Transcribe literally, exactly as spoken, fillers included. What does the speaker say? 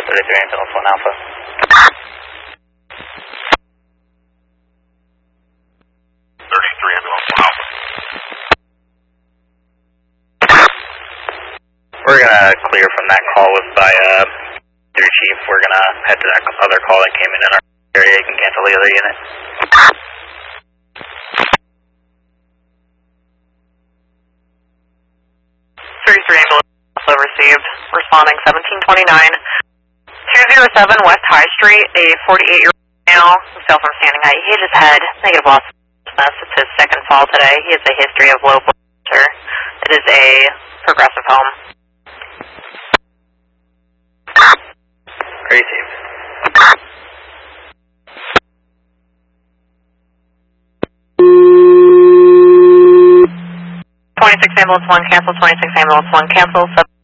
thirty-three ambulance one Alpha. thirty-three ambulance one Alpha. We're gonna clear from that call with by uh, three Chief. We're gonna head to that other call that came in in our area. You can cancel the other unit. thirty-three ambulance also received. Responding seventeen twenty-nine. two oh seven West High Street, a forty-eight-year-old male, fell from standing height. He hit his head. Negative loss. It's his second fall today. He has a history of low blood pressure. It is a progressive home. Received. twenty-six ambulance one cancel, twenty-six ambulance one cancel.